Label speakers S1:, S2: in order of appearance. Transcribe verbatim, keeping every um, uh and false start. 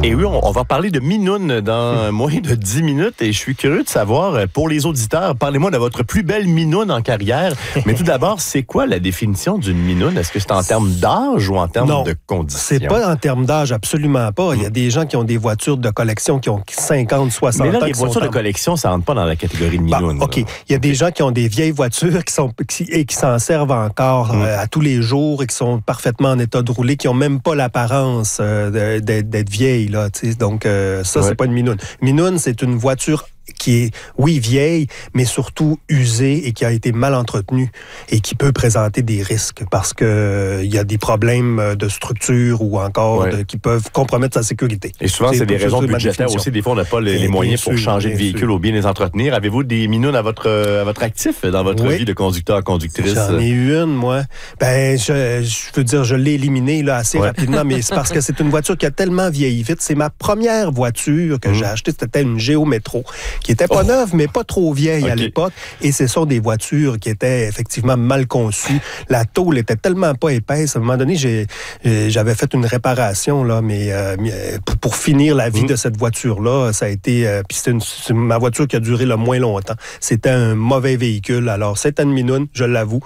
S1: Et oui, on, on va parler de minoune dans moins de dix minutes et je suis curieux de savoir, pour les auditeurs, parlez-moi de votre plus belle minoune en carrière. Mais tout d'abord, c'est quoi la définition d'une minoune? Est-ce que c'est en termes d'âge ou en termes
S2: non,
S1: de conditions?
S2: C'est pas en termes d'âge, absolument pas. Il y a des gens qui ont des voitures de collection qui ont cinquante, soixante ans.
S1: Mais là, les
S2: qui
S1: voitures
S2: sont
S1: de
S2: en...
S1: collection, ça rentre pas dans la catégorie de minoune.
S2: Bon, OK. Il y a des gens qui ont des vieilles voitures qui sont, qui, et qui s'en servent encore mm. euh, à tous les jours et qui sont parfaitement en état de rouler, qui n'ont même pas l'apparence euh, d'être, d'être vieilles. Là, donc, euh, ça, ouais. c'est pas une minoune. Minoune, c'est une voiture qui est, oui, vieille, mais surtout usée et qui a été mal entretenue et qui peut présenter des risques parce qu'il euh, y a des problèmes de structure ou encore ouais. de, qui peuvent compromettre sa sécurité.
S1: Et souvent, c'est, c'est des raisons budgétaires aussi. Des fois, on n'a pas les, les moyens pour sûr, changer de véhicule sûr. ou bien les entretenir. Avez-vous des minounes à votre, à votre actif dans votre oui. vie de conducteur, conductrice?
S2: J'en ai eu une, moi. Ben, je, je veux dire, je l'ai éliminée là, assez ouais. rapidement, mais c'est parce que c'est une voiture qui a tellement vieilli vite. C'est ma première voiture que mmh. j'ai achetée. C'était une Géo Métro, qui était pas oh. neuve, mais pas trop vieille okay. à l'époque. Et ce sont des voitures qui étaient effectivement mal conçues. La tôle était tellement pas épaisse. À un moment donné, j'ai, j'avais fait une réparation, là, mais euh, pour, pour finir la vie mmh. de cette voiture-là, ça a été... Euh, puis c'est, une, c'est ma voiture qui a duré le moins longtemps. C'était un mauvais véhicule. Alors, c'est une minoune, je l'avoue.